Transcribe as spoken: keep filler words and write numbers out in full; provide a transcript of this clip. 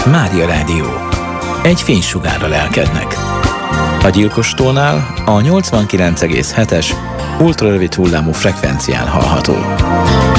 Mária Rádió. Egy fénysugárra lelkednek. A Gyilkostónál a nyolcvankilenc egész hetes ultrarövid hullámú frekvencián hallható.